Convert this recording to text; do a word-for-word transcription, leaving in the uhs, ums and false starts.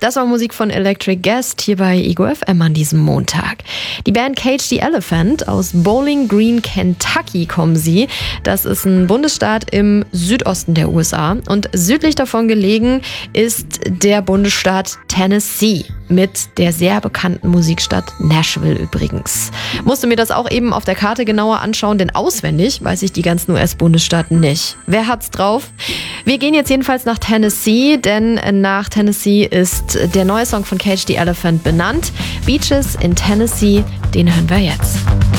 Das war Musik von Electric Guest hier bei Ego F M an diesem Montag. Die Band Cage the Elephant aus Bowling Green, Kentucky kommen sie. Das ist ein Bundesstaat im Südosten der U S A. Und südlich davon gelegen ist der Bundesstaat Tennessee mit der sehr bekannten Musikstadt Nashville übrigens. Musste mir das auch eben auf der Karte genauer anschauen, denn auswendig weiß ich die ganzen U S-Bundesstaaten nicht. Wer hat's drauf? Wir gehen jetzt jedenfalls nach Tennessee, denn nach Tennessee ist der neue Song von Cage the Elephant benannt. Beaches in Tennessee, den hören wir jetzt.